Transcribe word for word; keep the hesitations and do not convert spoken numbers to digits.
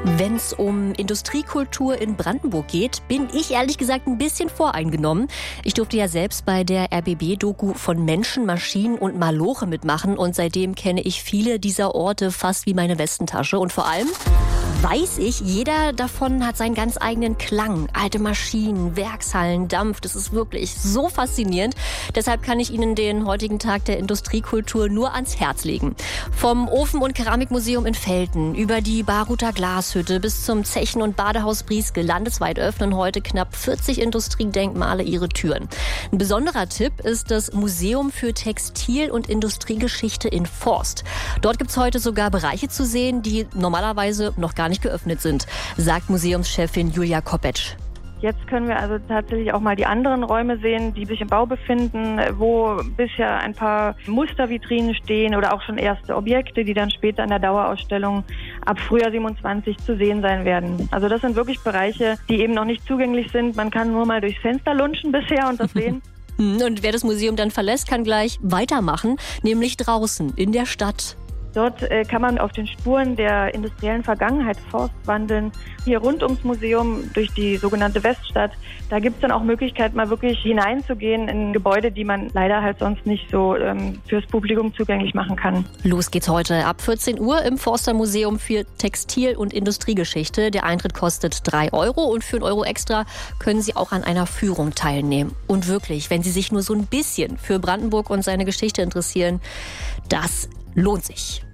Wenn es um Industriekultur in Brandenburg geht, bin ich ehrlich gesagt ein bisschen voreingenommen. Ich durfte ja selbst bei der R B B-Doku von Menschen, Maschinen und Maloche mitmachen und seitdem kenne ich viele dieser Orte fast wie meine Westentasche. Und vor allem weiß ich, jeder davon hat seinen ganz eigenen Klang. Alte Maschinen, Werkshallen, Dampf, das ist wirklich so faszinierend. Deshalb kann ich Ihnen den heutigen Tag der Industriekultur nur ans Herz legen. Vom Ofen- und Keramikmuseum in Velten über die Baruter Glashütte bis zum Zechen- und Badehaus Brieske landesweit öffnen heute knapp vierzig Industriedenkmale ihre Türen. Ein besonderer Tipp ist das Museum für Textil- und Industriegeschichte in Forst. Dort gibt es heute sogar Bereiche zu sehen, die normalerweise noch gar nicht geöffnet sind, sagt Museumschefin Julia Kopetsch. Jetzt können wir also tatsächlich auch mal die anderen Räume sehen, die sich im Bau befinden, wo bisher ein paar Mustervitrinen stehen oder auch schon erste Objekte, die dann später in der Dauerausstellung ab Frühjahr siebenundzwanzig zu sehen sein werden. Also das sind wirklich Bereiche, die eben noch nicht zugänglich sind. Man kann nur mal durchs Fenster lunchen bisher und das sehen. Und wer das Museum dann verlässt, kann gleich weitermachen, nämlich draußen in der Stadt. Dort äh, kann man auf den Spuren der industriellen Vergangenheit Forst wandeln. Hier rund ums Museum durch die sogenannte Weststadt. Da gibt es dann auch Möglichkeit, mal wirklich hineinzugehen in Gebäude, die man leider halt sonst nicht so ähm, fürs Publikum zugänglich machen kann. Los geht's heute ab vierzehn Uhr im Forster Museum für Textil- und Industriegeschichte. Der Eintritt kostet drei Euro und für einen Euro extra können Sie auch an einer Führung teilnehmen. Und wirklich, wenn Sie sich nur so ein bisschen für Brandenburg und seine Geschichte interessieren, das lohnt sich.